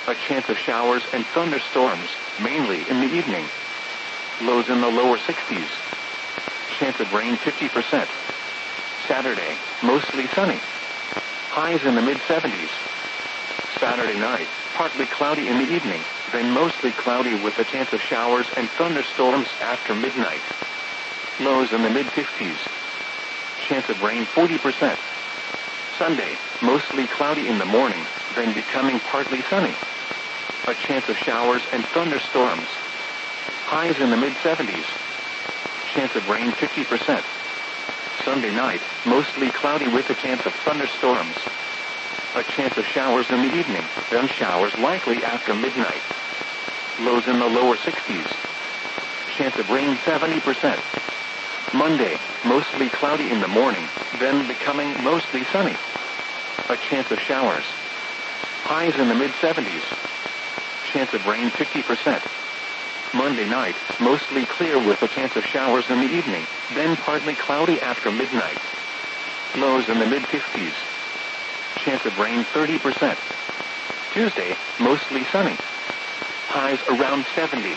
A chance of showers and thunderstorms, mainly in the evening. Lows in the lower 60s. Chance of rain 50%. Saturday, mostly sunny. Highs in the mid-70s. Saturday night, partly cloudy in the evening, then mostly cloudy with a chance of showers and thunderstorms after midnight. Lows in the mid-50s. Chance of rain 40%. Sunday, mostly cloudy in the morning, then becoming partly sunny. A chance of showers and thunderstorms. Highs in the mid-70s. Chance of rain 50%. Sunday night, mostly cloudy with a chance of thunderstorms. A chance of showers in the evening, then showers likely after midnight. Lows in the lower 60s. Chance of rain 70%. Monday, mostly cloudy in the morning, then becoming mostly sunny. A chance of showers. Highs in the mid-70s. Chance of rain 50%. Monday night, mostly clear with a chance of showers in the evening, then partly cloudy after midnight. Lows in the mid-50s. Chance of rain 30%. Tuesday, mostly sunny. Highs around 70.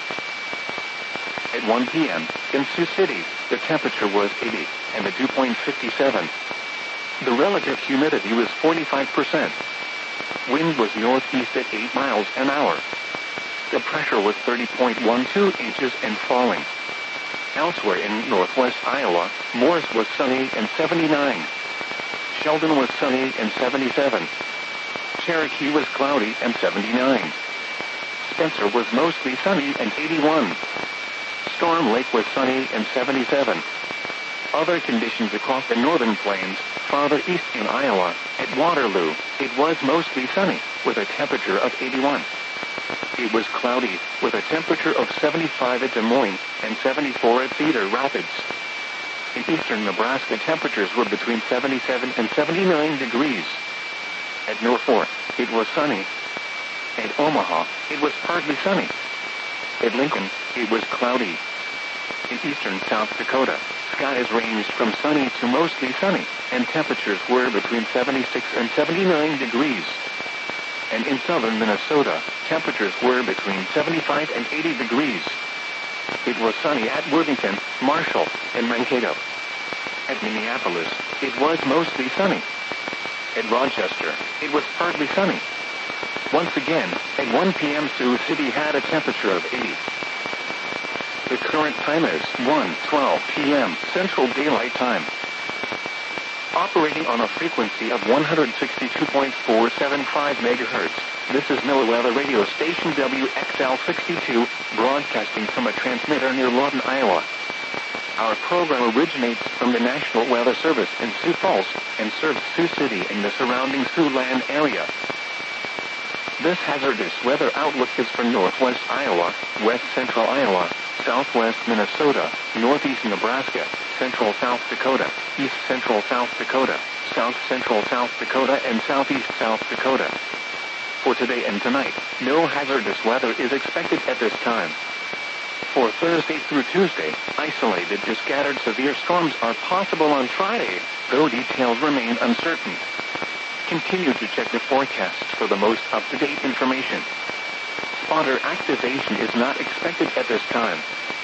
At 1 p.m., in Sioux City, the temperature was 80, and the dew point 57. The relative humidity was 45%. Wind was northeast at 8 miles an hour. The pressure was 30.12 inches and falling. Elsewhere in northwest Iowa, Morris was sunny and 79. Sheldon was sunny and 77. Cherokee was cloudy and 79. Spencer was mostly sunny and 81. Storm Lake was sunny and 77. Other conditions across the northern plains, farther east in Iowa, at Waterloo, it was mostly sunny, with a temperature of 81. It was cloudy, with a temperature of 75 at Des Moines, and 74 at Cedar Rapids. In eastern Nebraska, temperatures were between 77 and 79 degrees. At Norfolk, it was sunny. At Omaha, it was partly sunny. At Lincoln, it was cloudy. In eastern South Dakota, skies ranged from sunny to mostly sunny, and temperatures were between 76 and 79 degrees. And in southern Minnesota, temperatures were between 75 and 80 degrees. It was sunny at Worthington, Marshall, and Mankato. At Minneapolis, it was mostly sunny. At Rochester, it was partly sunny. Once again, at 1 p.m. Sioux City had a temperature of 80. The current time is 1:12 p.m. Central Daylight Time. Operating on a frequency of 162.475 megahertz, this is NOAA Weather Radio Station WXL62, broadcasting from a transmitter near Lawton, Iowa. Our program originates from the National Weather Service in Sioux Falls and serves Sioux City and the surrounding Siouxland area. This hazardous weather outlook is for northwest Iowa, west central Iowa, southwest Minnesota, northeast Nebraska, central South Dakota, east central South Dakota, south central South Dakota, and southeast South Dakota. For today and tonight, no hazardous weather is expected at this time. For Thursday through Tuesday, isolated to scattered severe storms are possible on Friday, though details remain uncertain. Continue to check the forecasts for the most up-to-date information. Spotter activation is not expected at this time.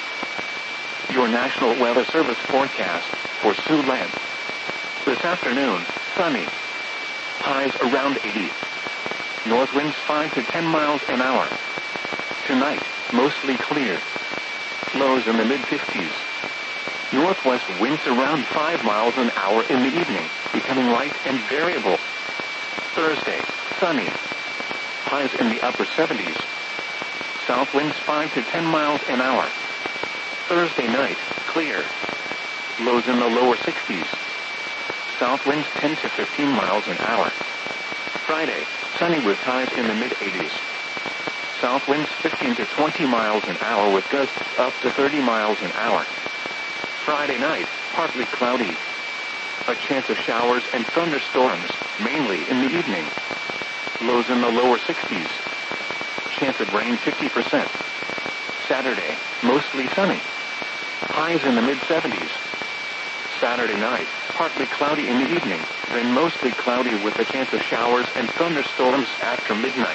Your National Weather Service forecast for Siouxland. This afternoon, sunny. Highs around 80. North winds 5 to 10 miles an hour. Tonight, mostly clear. Lows in the mid-50s. Northwest winds around 5 miles an hour in the evening, becoming light and variable. Thursday, sunny. Highs in the upper 70s. South winds 5 to 10 miles an hour. Thursday night, clear. Lows in the lower 60s. South winds 10 to 15 miles an hour. Friday, sunny with highs in the mid-80s. South winds 15 to 20 miles an hour with gusts up to 30 miles an hour. Friday night, partly cloudy. A chance of showers and thunderstorms, mainly in the evening. Lows in the lower 60s. Chance of rain 50%. Saturday, mostly sunny. Highs in the mid-70s. Saturday night, partly cloudy in the evening, then mostly cloudy with a chance of showers and thunderstorms after midnight.